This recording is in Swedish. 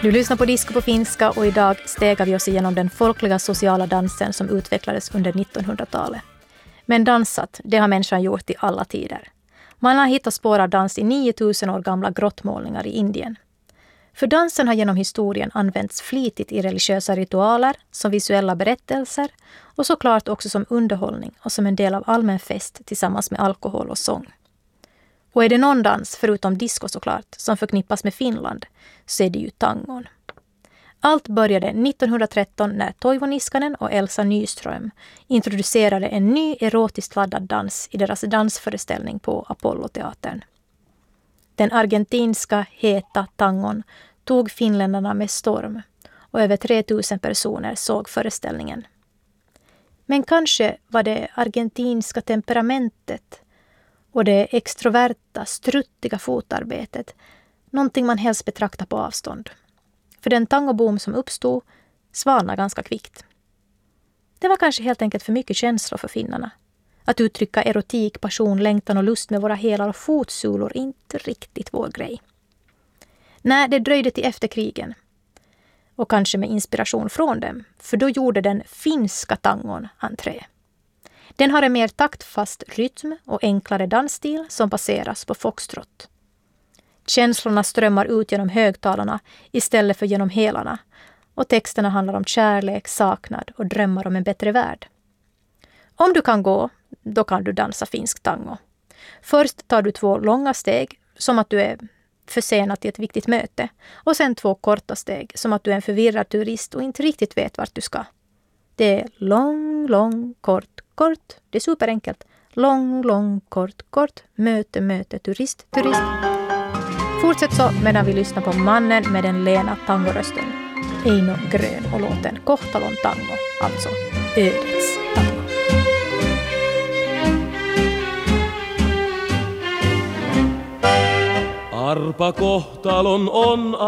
Du lyssnar på Disco på finska och idag stegar vi oss igenom den folkliga sociala dansen som utvecklades under 1900-talet. Men dansat, det har människan gjort i alla tider. Man har hittat spår av dans i 9000 år gamla grottmålningar i Indien. För dansen har genom historien använts flitigt i religiösa ritualer, som visuella berättelser och såklart också som underhållning och som en del av allmän fest tillsammans med alkohol och sång. Och är det någon dans, förutom disco såklart, som förknippas med Finland, så är det ju tangon. Allt började 1913 när Toivo Niskanen och Elsa Nyström introducerade en ny erotiskt laddad dans i deras dansföreställning på Apollo-teatern. Den argentinska heta tangon tog finländarna med storm och över 3000 personer såg föreställningen. Men kanske var det argentinska temperamentet och det extroverta, struttiga fotarbetet någonting man helst betraktar på avstånd. För den tangoboom som uppstod svalnade ganska kvickt. Det var kanske helt enkelt för mycket känslor för finnarna. Att uttrycka erotik, passion, längtan och lust med våra hälar och fotsulor är inte riktigt vår grej. Nej, det dröjde till efter krigen. Och kanske med inspiration från dem, för då gjorde den finska tangon entré. Den har en mer taktfast rytm och enklare dansstil som baseras på foxtrot. Känslorna strömmar ut genom högtalarna istället för genom hälarna och texterna handlar om kärlek, saknad och drömmar om en bättre värld. Om du kan gå, då kan du dansa finsk tango. Först tar du 2 långa steg som att du är försenad till ett viktigt möte och sen 2 korta steg som att du är en förvirrad turist och inte riktigt vet vart du ska. Det är lång, lång, kort, kort. Det är superenkelt. Lång, lång, kort, kort. Möte, möte, turist, turist. Fortsätt så medan vi lyssnar på mannen med den lena tangorösten. Eino Grön och låten Kohtalon tango, alltså ödets tango. Arpa kohtalon on